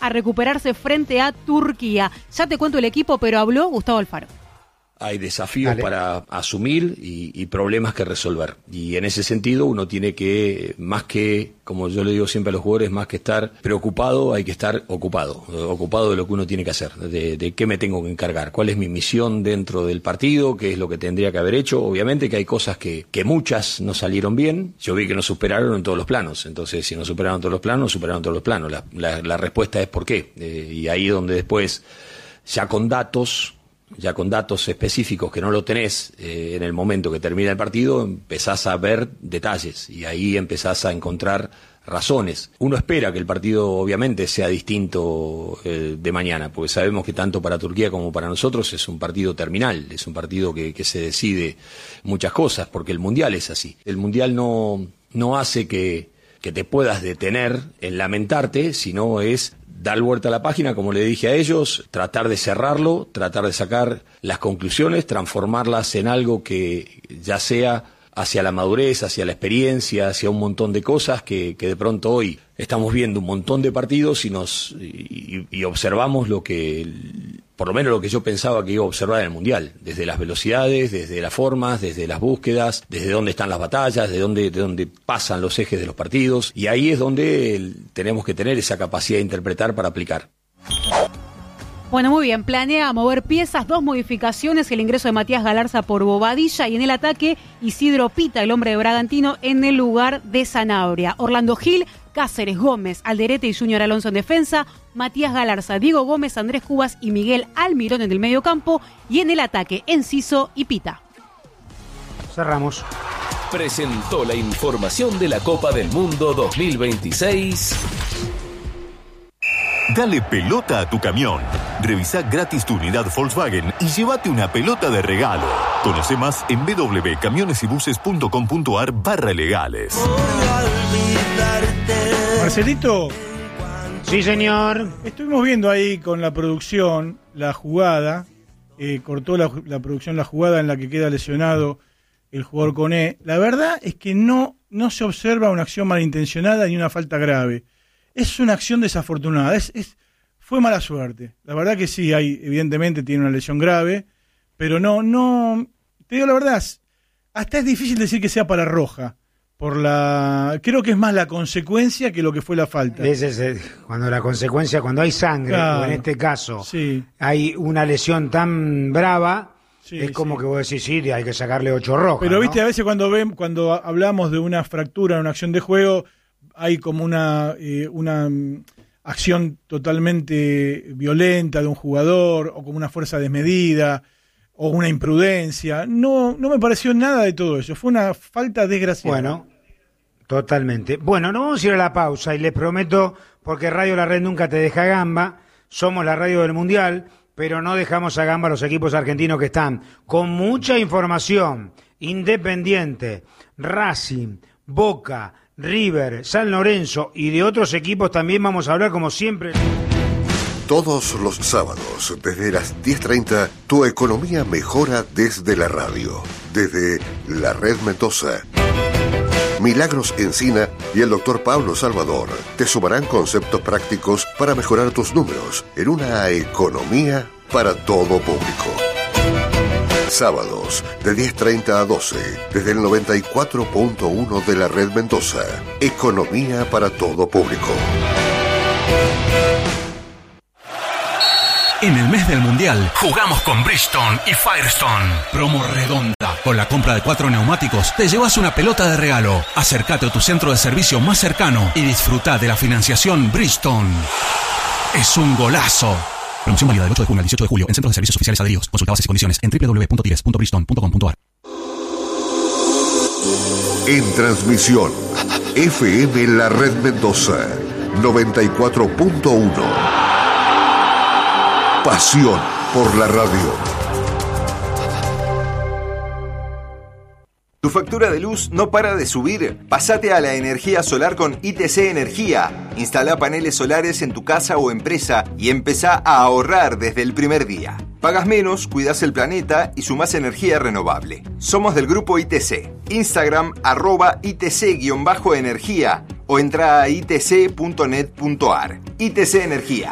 a recuperarse frente a Turquía. Ya te cuento el equipo, pero habló Gustavo Alfaro. Hay desafíos para asumir y problemas que resolver. Y en ese sentido uno tiene que, más que, como yo le digo siempre a los jugadores, más que estar preocupado, hay que estar ocupado de lo que uno tiene que hacer, de qué me tengo que encargar, cuál es mi misión dentro del partido, qué es lo que tendría que haber hecho. Obviamente que hay cosas que muchas no salieron bien. Yo vi que no superaron en todos los planos. Entonces, si no superaron todos los planos, superaron todos los planos. La respuesta es por qué. Y ahí donde después, ya con datos específicos que no lo tenés en el momento que termina el partido, empezás a ver detalles y ahí empezás a encontrar razones. Uno espera que el partido obviamente sea distinto de mañana, porque sabemos que tanto para Turquía como para nosotros es un partido terminal, es un partido que se decide muchas cosas, porque el Mundial es así. El Mundial no hace que te puedas detener en lamentarte, sino es dar vuelta a la página, como le dije a ellos, tratar de cerrarlo, tratar de sacar las conclusiones, transformarlas en algo que ya sea hacia la madurez, hacia la experiencia, hacia un montón de cosas que de pronto hoy estamos viendo un montón de partidos y observamos lo que, por lo menos lo que yo pensaba que iba a observar en el Mundial, desde las velocidades, desde las formas, desde las búsquedas, desde dónde están las batallas, de dónde pasan los ejes de los partidos, y ahí es donde tenemos que tener esa capacidad de interpretar para aplicar. Bueno, muy bien, planea mover piezas, 2 modificaciones, el ingreso de Matías Galarza por Bobadilla y en el ataque Isidro Pita, el hombre de Bragantino, en el lugar de Sanabria. Orlando Gil, Cáceres, Gómez, Alderete y Junior Alonso en defensa, Matías Galarza, Diego Gómez, Andrés Cubas y Miguel Almirón en el mediocampo y en el ataque Enciso y Pita. Cerramos. Presentó la información de la Copa del Mundo 2026. Dale pelota a tu camión. Revisá gratis tu unidad Volkswagen y llévate una pelota de regalo. Conoce más en www.camionesybuses.com.ar/legales. Marcelito. Sí, señor. Estuvimos viendo ahí con la producción la jugada. Cortó la producción la jugada en la que queda lesionado el jugador Koné. La verdad es que no se observa una acción malintencionada ni una falta grave. Es una acción desafortunada, fue mala suerte. La verdad que sí, evidentemente tiene una lesión grave, pero no, te digo la verdad, hasta es difícil decir que sea para roja, creo que es más la consecuencia que lo que fue la falta. Cuando hay sangre, claro, o en este caso, sí, hay una lesión tan brava, sí, es como que vos decís, sí, hay que sacarle 8 rojas. Pero viste, ¿no? A veces cuando hablamos de una fractura en una acción de juego, hay como una acción totalmente violenta de un jugador, o como una fuerza desmedida, o una imprudencia. No me pareció nada de todo eso. Fue una falta desgraciada. Bueno, totalmente. Bueno, nos vamos a ir a la pausa y les prometo, porque Radio La Red nunca te deja gamba, somos la radio del Mundial, pero no dejamos a gamba a los equipos argentinos que están con mucha información. Independiente, Racing, Boca, River, San Lorenzo y de otros equipos también vamos a hablar como siempre. Todos los sábados, desde las 10:30, tu economía mejora desde la radio. Desde La Red Mendoza, Milagros Encina y el doctor Pablo Salvador te sumarán conceptos prácticos para mejorar tus números en una economía para todo público. Sábados, de 10:30 a 12, desde el 94.1 de la Red Mendoza. Economía para todo público. En el mes del Mundial, jugamos con Bridgestone y Firestone. Promo redonda. Con la compra de 4 neumáticos, te llevas una pelota de regalo. Acércate a tu centro de servicio más cercano y disfruta de la financiación Bridgestone. Es un golazo. Promoción válida del 8 de junio al 18 de julio en centros de servicios oficiales adheridos. Consulta bases y condiciones en www.tires.bridgestone.com.ar. En transmisión, FM La Red Mendoza, 94.1. Pasión por la radio. ¿Tu factura de luz no para de subir? Pásate a la energía solar con ITC Energía. Instala paneles solares en tu casa o empresa y empezá a ahorrar desde el primer día. Pagas menos, cuidas el planeta y sumás energía renovable. Somos del grupo ITC. Instagram @ITC_energía o entra a itc.net.ar. ITC Energía.